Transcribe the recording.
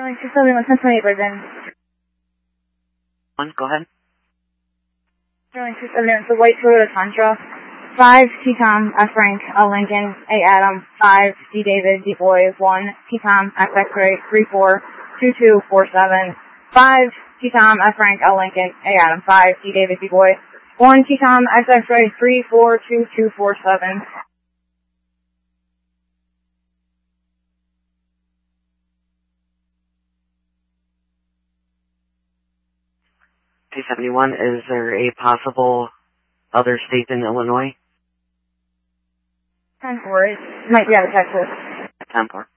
Going 671 Cincinnati Brisbane. Go ahead. Going 671, the white Toyota Tundra. 5 T-Tom, F Frank, L Lincoln, A Adam, 5 D David, D Boy, 1 T-Tom, F X-Ray, 342247. 5 T-Tom, F Frank, L Lincoln, A Adam, 5 D David, D Boy, 1 T-Tom, F X-Ray, 342247. T71, is there a possible other state in Illinois? 10-4, it might be out of Texas. 10-4.